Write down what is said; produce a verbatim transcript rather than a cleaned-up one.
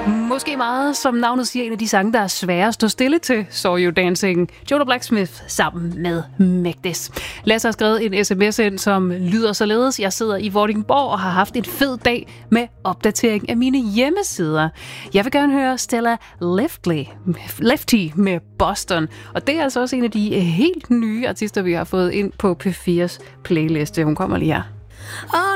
Måske meget, som navnet siger, en af de sange, der er svære at stå stille til, Saw You Dancing. Jonah Blacksmith sammen med Magdes. Lasse har skrevet en sms ind, som lyder således: Jeg sidder i Vordingborg og har haft en fed dag med opdatering af mine hjemmesider. Jeg vil gerne høre Stella Lefty, Lefty med Boston. Og det er altså også en af de helt nye artister, vi har fået ind på P fires playliste. Hun kommer lige her.